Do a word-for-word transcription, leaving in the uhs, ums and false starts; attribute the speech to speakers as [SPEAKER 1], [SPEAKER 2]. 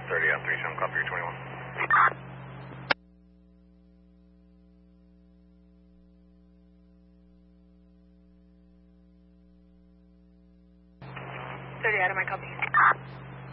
[SPEAKER 1] thirty out three seven, copy your twenty-one.
[SPEAKER 2] thirty out of my copy.